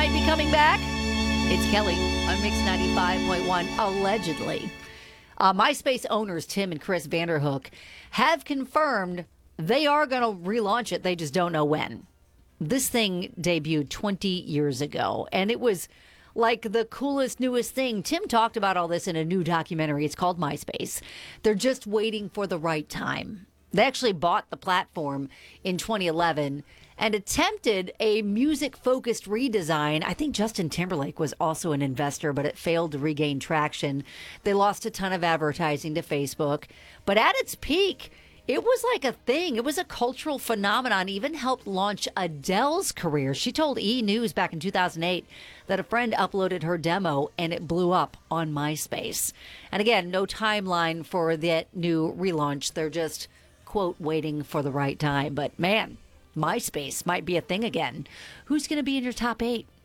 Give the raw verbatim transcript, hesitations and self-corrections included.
might be coming back. It's Kelly on Mix ninety-five point one, allegedly. Uh, MySpace owners Tim and Chris Vanderhook have confirmed they are going to relaunch it. They just don't know when. This thing debuted twenty years ago, and it was like the coolest, newest thing. Tim talked about all this in a new documentary. It's called MySpace. They're just waiting for the right time. They actually bought the platform in twenty eleven and attempted a music-focused redesign. I think Justin Timberlake was also an investor, but it failed to regain traction. They lost a ton of advertising to Facebook. But at its peak, it was like a thing. It was a cultural phenomenon, even helped launch Adele's career. She told E! News back in two thousand eight that a friend uploaded her demo and it blew up on MySpace. And again, no timeline for that new relaunch. They're just, quote, waiting for the right time. But man, MySpace might be a thing again. Who's going to be in your top eight?